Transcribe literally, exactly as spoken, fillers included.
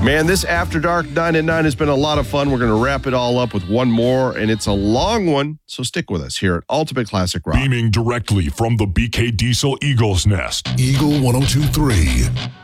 Man, this After Dark nine at nine has been a lot of fun. We're going to wrap it all up with one more, and it's a long one, so stick with us here at Ultimate Classic Rock. Beaming directly from the B K Diesel Eagle's Nest. Eagle one oh two point three.